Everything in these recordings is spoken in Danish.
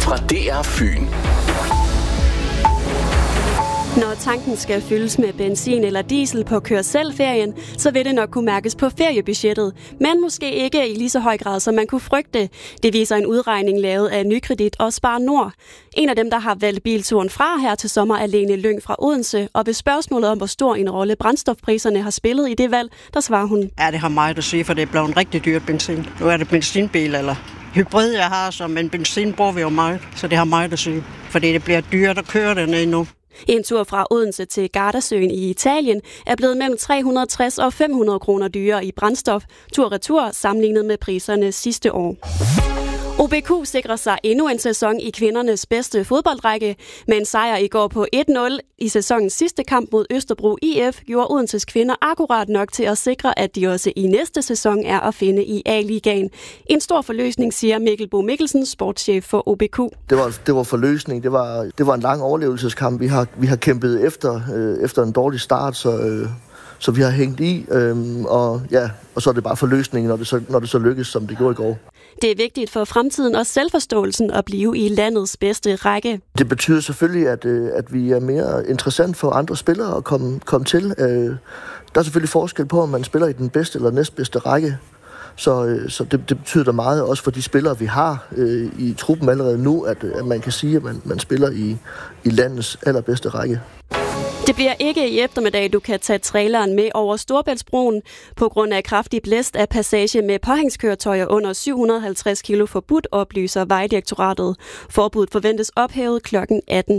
fra DR Fyn. Når tanken skal fyldes med benzin eller diesel på kør-selv-ferien, så vil det nok kunne mærkes på feriebudgettet, men måske ikke i lige så høj grad, som man kunne frygte. Det viser en udregning lavet af Nykredit og Spar Nord. En af dem, der har valgt bilturen fra her til sommer, er Lene Lyng fra Odense, og ved spørgsmålet om, hvor stor en rolle brændstofpriserne har spillet i det valg, der svarer hun. Ja, det har meget at sige, for det er blevet rigtig dyrt benzin. Nu er det benzinbil eller hybrid, jeg har, så, men benzin bruger vi jo meget, så det har meget at sige, fordi det bliver dyrt at køre dernede nu. En tur fra Odense til Gardasøen i Italien er blevet mellem 360 og 500 kroner dyrere i brændstof, tur-retur sammenlignet med priserne sidste år. OBQ sikrer sig endnu en sæson i kvindernes bedste fodboldrække. Med en sejr i går på 1-0 i sæsonens sidste kamp mod Østerbro IF, gjorde Odenses kvinder akkurat nok til at sikre, at de også i næste sæson er at finde i A-ligaen. En stor forløsning, siger Mikkel Bo Mikkelsen, sportschef for OBQ. Det var forløsning. Det var en lang overlevelseskamp. Vi har kæmpet efter en dårlig start, så vi har hængt i, og så er det bare forløsning, når det så lykkes, som det gjorde i går. Det er vigtigt for fremtiden og selvforståelsen at blive i landets bedste række. Det betyder selvfølgelig, at vi er mere interessant for andre spillere at komme til. Der er selvfølgelig forskel på, om man spiller i den bedste eller næstbedste række. Så det betyder meget også for de spillere, vi har i truppen allerede nu, at man kan sige, at man spiller i landets allerbedste række. Det bliver ikke i eftermiddag, du kan tage traileren med over Storebæltsbroen. På grund af kraftig blæst af passage med påhængskøretøjer under 750 kilo forbudt, oplyser Vejdirektoratet. Forbuddet forventes ophævet kl. 18.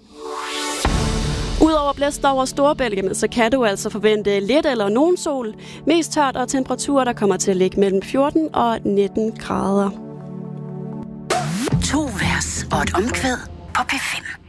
Udover blæst over Storebælt, så kan du altså forvente lidt eller nogen sol. Mest tørt og temperaturer, der kommer til at ligge mellem 14 og 19 grader. 2 vers og et omkvæd på P5.